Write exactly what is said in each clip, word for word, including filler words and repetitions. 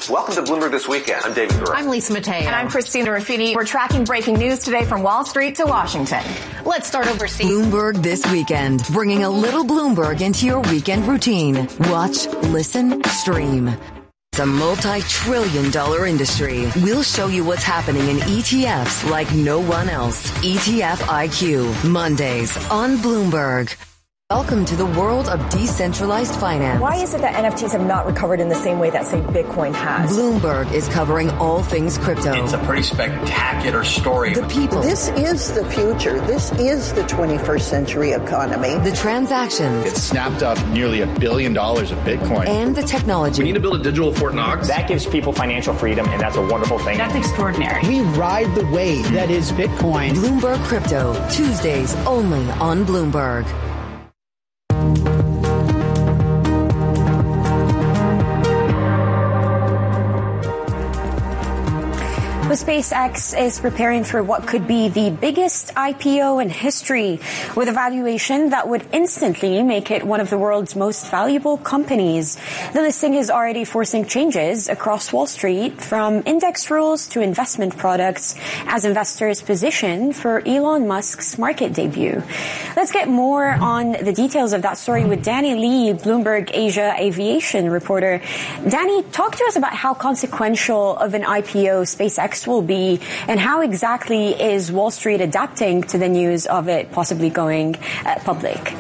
Welcome to Bloomberg This Weekend. I'm David Gura. I'm Lisa Mateo. And I'm Christina Ruffini. We're tracking breaking news today from Wall Street to Washington. Let's start overseas. Bloomberg This Weekend, bringing a little Bloomberg into your weekend routine. Watch, listen, stream. It's a multi-trillion dollar industry. We'll show you what's happening in E T Fs like no one else. E T F I Q, Mondays on Bloomberg. Welcome to the world of decentralized finance. Why is it that N F Ts have not recovered in the same way that, say, Bitcoin has? Bloomberg is covering all things crypto. It's a pretty spectacular story. The people. This is the future. This is the twenty-first century economy. The transactions. It snapped up nearly a billion dollars of Bitcoin. And the technology. We need to build a digital Fort Knox. That gives people financial freedom, and that's a wonderful thing. That's extraordinary. We ride the wave that is Bitcoin. Bloomberg Crypto, Tuesdays only on Bloomberg. Well, SpaceX is preparing for what could be the biggest I P O in history, with a valuation that would instantly make it one of the world's most valuable companies. The listing is already forcing changes across Wall Street, from index rules to investment products, as investors position for Elon Musk's market debut. Let's get more on the details of that story with Danny Lee, Bloomberg Asia aviation reporter. Danny, talk to us about how consequential of an I P O SpaceX will be, and how exactly is Wall Street adapting to the news of it possibly going uh, public?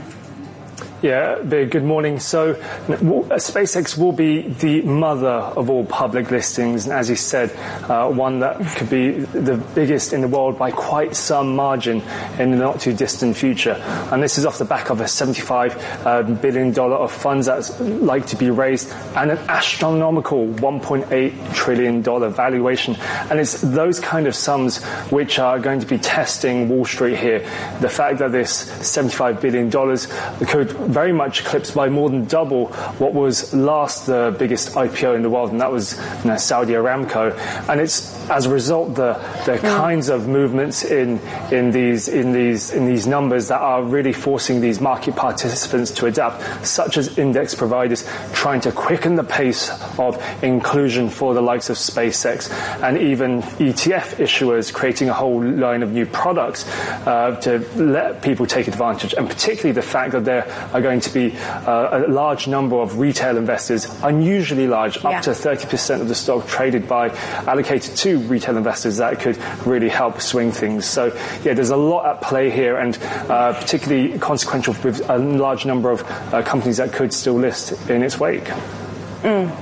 Yeah, big good morning. So SpaceX will be the mother of all public listings, and as you said, uh, one that could be the biggest in the world by quite some margin in the not too distant future. And this is off the back of a seventy-five billion dollars of funds that's like to be raised, and an astronomical one point eight trillion dollars valuation. And it's those kind of sums which are going to be testing Wall Street here. The fact that this seventy-five billion dollars could very much eclipsed by more than double what was last the biggest I P O in the world, and that was you know, Saudi Aramco. And it's as a result the the mm. kinds of movements in in these in these in these numbers that are really forcing these market participants to adapt, such as index providers trying to quicken the pace of inclusion for the likes of SpaceX, and even E T F issuers creating a whole line of new products uh, to let people take advantage, and particularly the fact that there are going to be uh, a large number of retail investors, unusually large, yeah. up to thirty percent of the stock traded by, allocated to retail investors. That could really help swing things. So, yeah, there's a lot at play here, and uh, particularly consequential with a large number of uh, companies that could still list in its wake. Mm.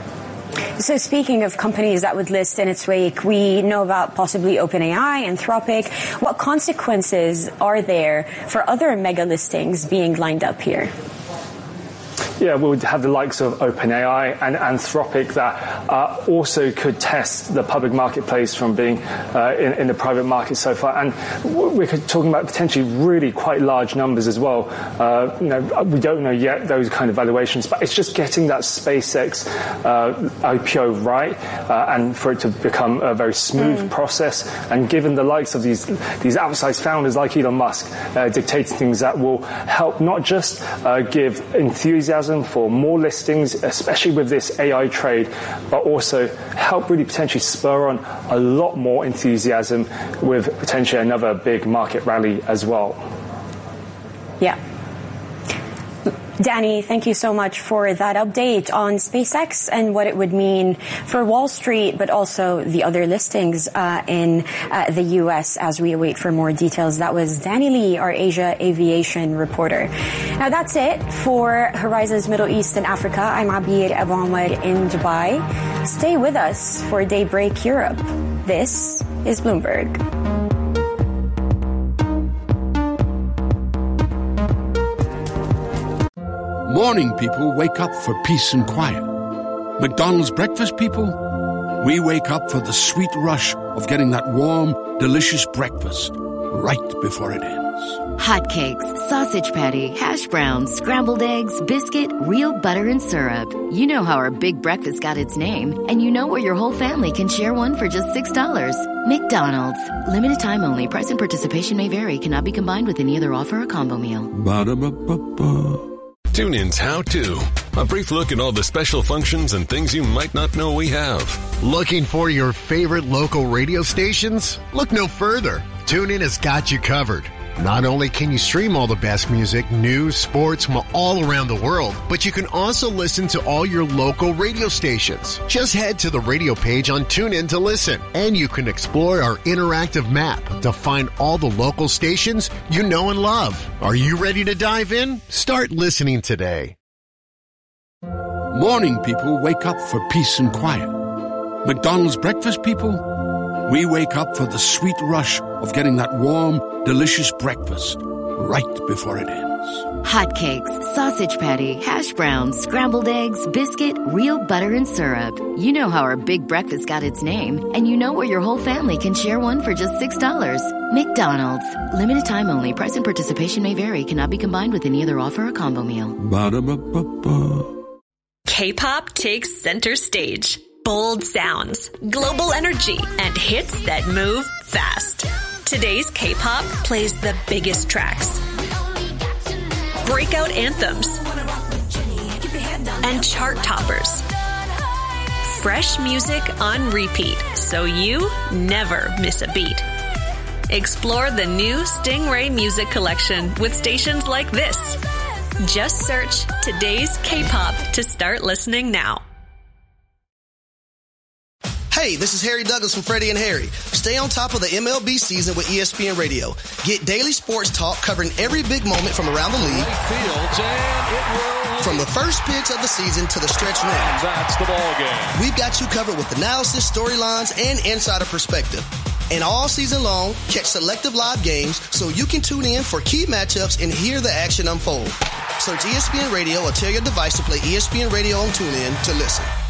So speaking of companies that would list in its wake, we know about possibly OpenAI, Anthropic. What consequences are there for other mega listings being lined up here? Yeah, we'll have the likes of OpenAI and Anthropic that uh, also could test the public marketplace from being uh, in, in the private market so far. And we're talking about potentially really quite large numbers as well. Uh, you know, we don't know yet those kind of valuations, but it's just getting that SpaceX uh, I P O right uh, and for it to become a very smooth mm. process. And given the likes of these these outsized founders like Elon Musk uh, dictating things that will help not just uh, give enthusiasm for more listings, especially with this A I trade, but also help really potentially spur on a lot more enthusiasm with potentially another big market rally as well. Yeah. Danny, thank you so much for that update on SpaceX and what it would mean for Wall Street, but also the other listings uh, in uh, the U S as we await for more details. That was Danny Lee, our Asia aviation reporter. Now that's it for Horizons Middle East and Africa. I'm Abir Abu Omar in Dubai. Stay with us for Daybreak Europe. This is Bloomberg. Morning people wake up for peace and quiet. McDonald's breakfast people, we wake up for the sweet rush of getting that warm, delicious breakfast right before it ends. Hotcakes, sausage patty, hash browns, scrambled eggs, biscuit, real butter and syrup. You know how our big breakfast got its name, and you know where your whole family can share one for just six dollars. McDonald's. Limited time only. Price and participation may vary. Cannot be combined with any other offer or combo meal. Ba-da-ba-ba-ba. TuneIn's How To. A brief look at all the special functions and things you might not know we have. Looking for your favorite local radio stations? Look no further. TuneIn has got you covered. Not only can you stream all the best music, news, sports from all around the world, but you can also listen to all your local radio stations. Just head to the radio page on TuneIn to listen, and you can explore our interactive map to find all the local stations you know and love. Are you ready to dive in? Start listening today. Morning people wake up for peace and quiet. McDonald's breakfast people, we wake up for the sweet rush of getting that warm, delicious breakfast right before it ends. Hotcakes, sausage patty, hash browns, scrambled eggs, biscuit, real butter and syrup. You know how our big breakfast got its name, and you know where your whole family can share one for just six dollars. McDonald's. Limited time only. Price and participation may vary. Cannot be combined with any other offer or combo meal. Ba-da-ba-ba-ba. K-pop takes center stage. Bold sounds, global energy, and hits that move fast. Today's K-pop plays the biggest tracks, breakout anthems, and chart toppers. Fresh music on repeat, so you never miss a beat. Explore the new Stingray Music Collection with stations like this. Just search Today's K-pop to start listening now. Hey, this is Harry Douglas from Freddie and Harry. Stay on top of the M L B season with E S P N Radio. Get daily sports talk covering every big moment from around the league. From the first pitch of the season to the stretch run. That's the ball game. We've got you covered with analysis, storylines, and insider perspective. And all season long, catch selective live games so you can tune in for key matchups and hear the action unfold. Search E S P N Radio or tell your device to play E S P N Radio on TuneIn to listen.